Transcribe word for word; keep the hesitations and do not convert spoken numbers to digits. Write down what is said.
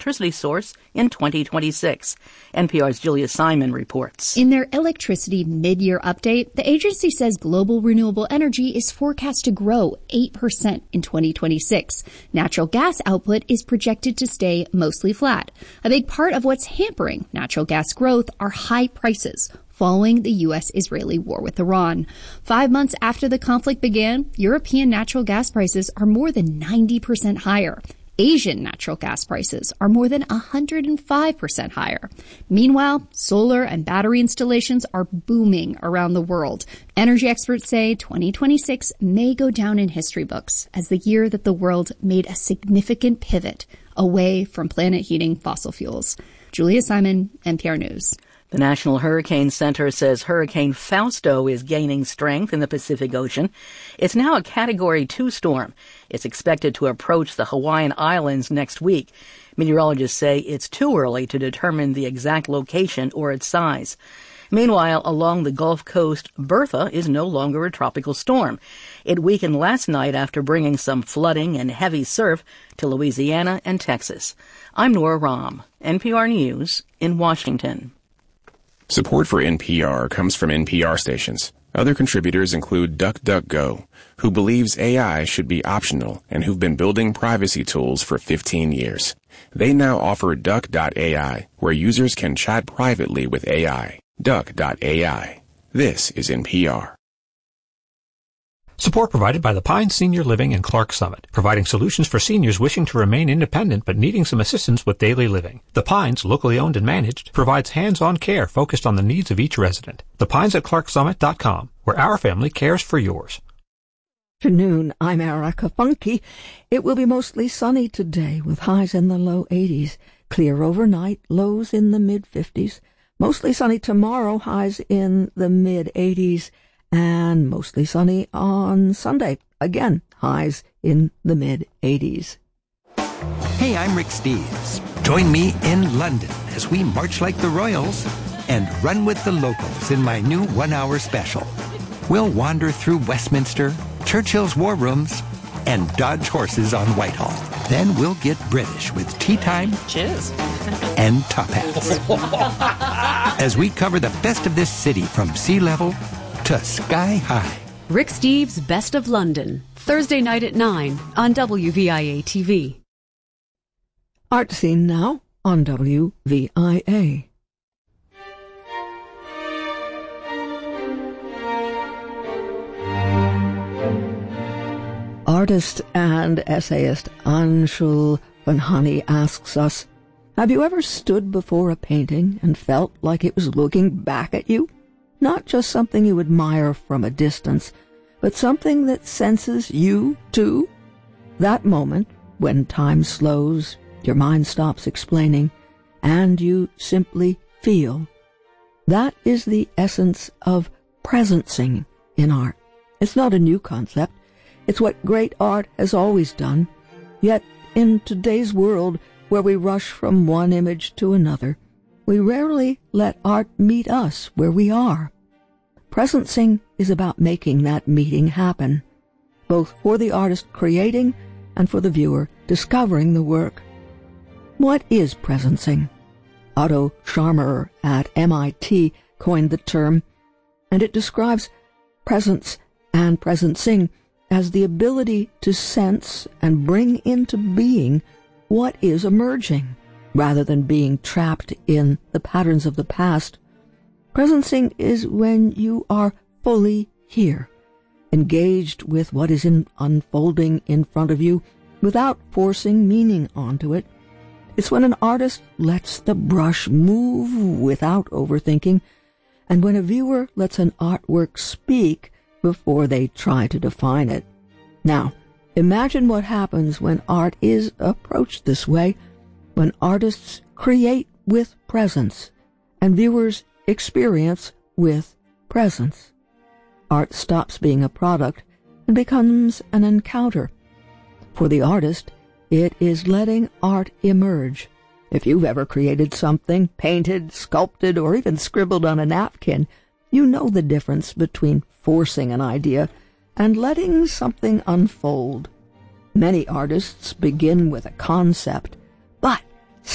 electricity source in twenty twenty-six. N P R's Julia Simon reports. In their electricity mid-year update, the agency says global renewable energy is forecast to grow eight percent in twenty twenty-six. Natural gas output is projected to stay mostly flat. A big part of what's hampering natural gas growth are high prices following the U S Israeli war with Iran. Five months after the conflict began, European natural gas prices are more than ninety percent higher. Asian natural gas prices are more than one hundred five percent higher. Meanwhile, solar and battery installations are booming around the world. Energy experts say twenty twenty-six may go down in history books as the year that the world made a significant pivot away from planet heating fossil fuels. Julia Simon, N P R News. The National Hurricane Center says Hurricane Fausto is gaining strength in the Pacific Ocean. It's now a Category two storm. It's expected to approach the Hawaiian Islands next week. Meteorologists say it's too early to determine the exact location or its size. Meanwhile, along the Gulf Coast, Bertha is no longer a tropical storm. It weakened last night after bringing some flooding and heavy surf to Louisiana and Texas. I'm Nora Rahm, N P R News in Washington. Support for N P R comes from N P R stations. Other contributors include DuckDuckGo, who believes A I should be optional and who've been building privacy tools for fifteen years. They now offer Duck dot A I, where users can chat privately with A I. Duck dot A I. This is N P R. Support provided by the Pines Senior Living in Clark Summit, providing solutions for seniors wishing to remain independent but needing some assistance with daily living. The Pines, locally owned and managed, provides hands-on care focused on the needs of each resident. The Pines at clark summit dot com, where our family cares for yours. Afternoon, I'm Erica Funky. It will be mostly sunny today with highs in the low eighties. Clear overnight, lows in the mid-fifties. Mostly sunny tomorrow, highs in the mid-eighties. And mostly sunny on Sunday. Again, highs in the mid-eighties. Hey, I'm Rick Steves. Join me in London as we march like the Royals and run with the locals in my new one-hour special. We'll wander through Westminster, Churchill's War Rooms, and dodge horses on Whitehall. Then we'll get British with tea time. Cheers. And top hats. As we cover the best of this city from sea level to sky high. Rick Steves' Best of London, Thursday night at nine on W V I A T V. Art Scene now on W V I A. Artist and essayist Anshul Vanhani asks us, have you ever stood before a painting and felt like it was looking back at you? Not just something you admire from a distance, but something that senses you, too? That moment, when time slows, your mind stops explaining, and you simply feel. That is the essence of presencing in art. It's not a new concept. It's what great art has always done. Yet, in today's world, where we rush from one image to another, we rarely let art meet us where we are. Presencing is about making that meeting happen, both for the artist creating and for the viewer discovering the work. What is presencing? Otto Scharmer at M I T coined the term, and it describes presence and presencing as the ability to sense and bring into being what is emerging, rather than being trapped in the patterns of the past. Presencing is when you are fully here, engaged with what is in unfolding in front of you without forcing meaning onto it. It's when an artist lets the brush move without overthinking, and when a viewer lets an artwork speak before they try to define it. Now, imagine what happens when art is approached this way, when artists create with presence, and viewers experience with presence. Art stops being a product and becomes an encounter. For the artist, it is letting art emerge. If you've ever created something, painted, sculpted, or even scribbled on a napkin, you know the difference between forcing an idea and letting something unfold. Many artists begin with a concept, but